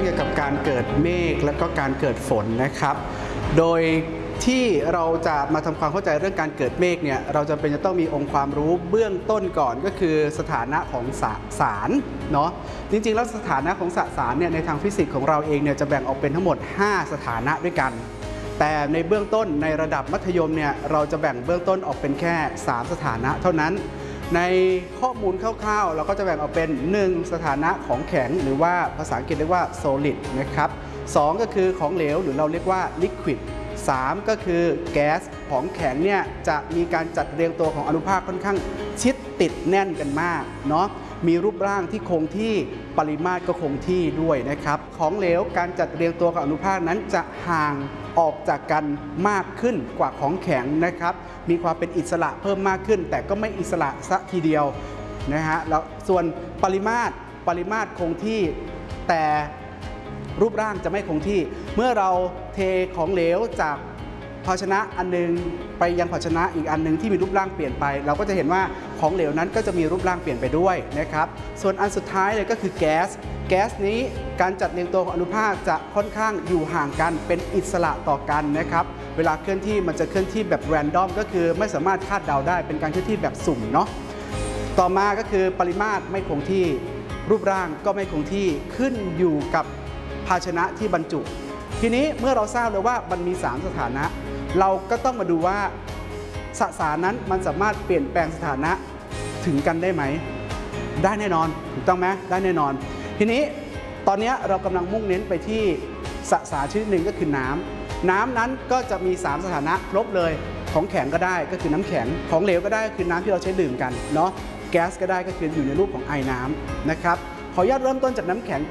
เกี่ยวกับการเกิดเมฆและก็การเกิดฝนนะครับโดยที่เราจะมาทำความเข้าใจเรื่องการเกิดเมฆเนี่ยเราจำเป็นจะต้องมีองค์ความรู้เบื้องต้นก่อนก็คือสถานะของสารเนาะจริงๆแล้วสถานะของสสารเนี่ยในทางฟิสิกส์ของเราเองเนี่ยจะแบ่งออกเป็นทั้งหมด5สถานะด้วยกันแต่ในเบื้องต้นในระดับมัธยมเนี่ยเราจะแบ่งเบื้องต้นออกเป็นแค่3สถานะเท่านั้นในข้อมูลคร่าวๆเราก็จะแบ่งออกเป็น1สถานะของแข็งหรือว่าภาษาอังกฤษเรียกว่า solid นะครับ2ก็คือของเหลวหรือเราเรียกว่า liquid 3ก็คือแก๊สของแข็งเนี่ยจะมีการจัดเรียงตัวของอนุภาคค่อนข้างชิดติดแน่นกันมากเนาะมีรูปร่างที่คงที่ปริมาตรก็คงที่ด้วยนะครับของเหลวการจัดเรียงตัวของอนุภาคนั้นจะห่างออกจากกันมากขึ้นกว่าของแข็งนะครับมีความเป็นอิสระเพิ่มมากขึ้นแต่ก็ไม่อิสระซะทีเดียวนะฮะแล้วส่วนปริมาตรคงที่แต่รูปร่างจะไม่คงที่เมื่อเราเทของเหลวจากภาชนะอันนึงไปยังภาชนะอีกอันนึงที่มีรูปร่างเปลี่ยนไปเราก็จะเห็นว่าของเหลวนั้นก็จะมีรูปร่างเปลี่ยนไปด้วยนะครับส่วนอันสุดท้ายเลยก็คือแก๊สนี้การจัดเรียงตัวของอนุภาคจะค่อนข้างอยู่ห่างกันเป็นอิสระต่อกันนะครับเวลาเคลื่อนที่มันจะเคลื่อนที่แบบแรนดอมก็คือไม่สามารถคาดเดาได้เป็นการเคลื่อนที่แบบสุ่มเนาะต่อมาก็คือปริมาตรไม่คงที่รูปร่างก็ไม่คงที่ขึ้นอยู่กับภาชนะที่บรรจุทีนี้เมื่อเราทราบแล้วว่ามันมี3สถานะเราก็ต้องมาดูว่าสสารนั้นมันสามารถเปลี่ยนแปลงสถานะถึงกันได้ไหมได้แน่นอนถูกต้องไหมได้แน่นอนทีนี้ตอนนี้เรากำลังมุ่งเน้นไปที่สสารชนิดหนึ่งก็คือน้ำนั้นก็จะมี3สถานะครบเลยของแข็งก็ได้ก็คือน้ำแข็งของเหลวก็ได้ก็คือน้ำที่เราใช้ดื่มกันเนาะแก๊สก็ได้ก็คืออยู่ในรูปของไอน้ำนะครับขออนุญาตเริ่มต้นจากน้ำแข็ง